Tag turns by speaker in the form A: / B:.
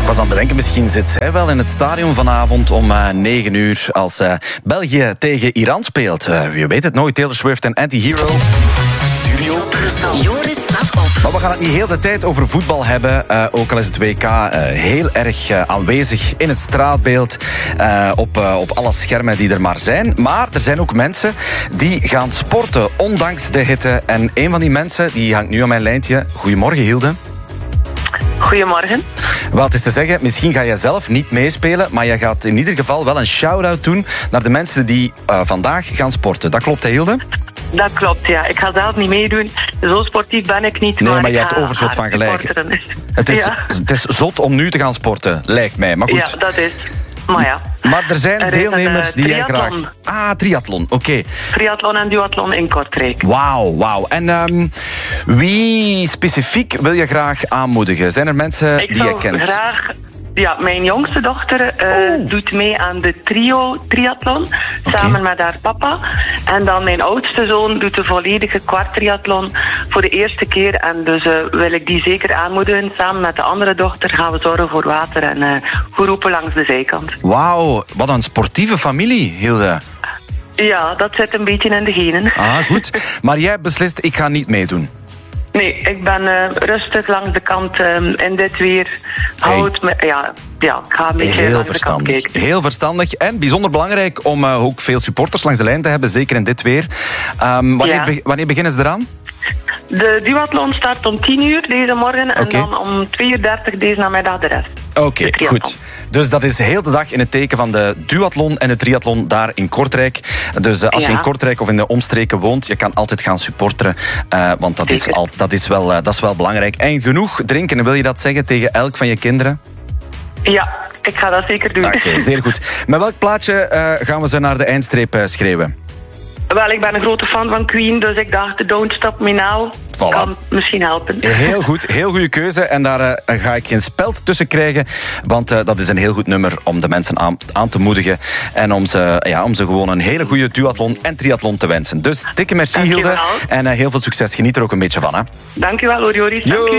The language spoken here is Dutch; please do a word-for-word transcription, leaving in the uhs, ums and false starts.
A: Ik was aan het bedenken, misschien zit zij wel in het stadion vanavond om uh, negen uur als uh, België tegen Iran speelt. Uh, wie weet het nooit, Taylor Swift en Anti-Hero. Studio Brussel. Joris staat op. Maar we gaan het niet heel de tijd over voetbal hebben. Uh, ook al is het W K uh, heel erg uh, aanwezig in het straatbeeld. Uh, op, uh, op alle schermen die er maar zijn. Maar er zijn ook mensen die gaan sporten, ondanks de hitte. En een van die mensen die hangt nu aan mijn lijntje. Goedemorgen, Hilde.
B: Goedemorgen.
A: Wat is te zeggen, misschien ga je zelf niet meespelen, maar je gaat in ieder geval wel een shout-out doen naar de mensen die uh, vandaag gaan sporten. Dat klopt, hè, Hilde?
B: Dat klopt, ja. Ik ga zelf niet meedoen. Zo sportief ben ik niet.
A: Nee, maar,
B: maar
A: je
B: ik
A: hebt overschot van gelijk. Het is,
B: ja.
A: het is zot om nu te gaan sporten, lijkt mij. Maar goed.
B: Ja, dat is. Maar ja.
A: Maar er zijn
B: er
A: deelnemers
B: een, uh,
A: die jij graag... Ah, triathlon, oké. Okay.
B: Triathlon en duathlon in Kortrijk.
A: Wauw, wauw. En um, wie specifiek wil je graag aanmoedigen? Zijn er mensen
B: ik
A: die je kent?
B: Ik zou graag... Ja, mijn jongste dochter uh, oh. doet mee aan de trio-triathlon, okay. samen met haar papa. En dan mijn oudste zoon doet de volledige kwart-triathlon voor de eerste keer. En dus uh, wil ik die zeker aanmoedigen. Samen met de andere dochter gaan we zorgen voor water en uh, geroepen langs de zijkant.
A: Wauw, wat een sportieve familie, Hilde.
B: Ja, dat zit een beetje in de genen.
A: Ah, goed. Maar jij beslist, ik ga niet meedoen.
B: Nee, ik ben uh, rustig langs de kant um, in dit weer. Houd me, ja, ja, ik ga een beetje
A: heel
B: langs
A: verstandig.
B: de kant kijken.
A: Heel verstandig en bijzonder belangrijk om uh, ook veel supporters langs de lijn te hebben, zeker in dit weer. Um, wanneer, ja. be- wanneer beginnen ze eraan?
B: De duathlon start om tien uur deze morgen en
A: okay.
B: dan om twee uur dertig deze namiddag de rest.
A: Oké, okay, goed. Dus dat is heel de dag in het teken van de duathlon en de triathlon daar in Kortrijk. Dus uh, als ja. je in Kortrijk of in de omstreken woont, je kan altijd gaan supporteren. Uh, want dat is, al, dat, is wel, uh, dat is wel belangrijk. En genoeg drinken, wil je dat zeggen tegen elk van je kinderen?
B: Ja, ik ga dat zeker doen.
A: Oké, okay, zeer goed. Met welk plaatje uh, gaan we ze naar de eindstreep uh, schreeuwen?
B: Wel, ik ben een grote fan van Queen, dus ik dacht, Don't Stop Me Now voilà. kan misschien helpen.
A: Heel goed, heel goede keuze. En daar uh, ga ik geen speld tussen krijgen, want uh, dat is een heel goed nummer om de mensen aan, aan te moedigen en om ze, ja, om ze gewoon een hele goede duathlon en triathlon te wensen. Dus dikke merci, Hilde. En uh, heel veel succes. Geniet er ook een beetje van. Hè.
B: Dank u wel, hoor, Joris.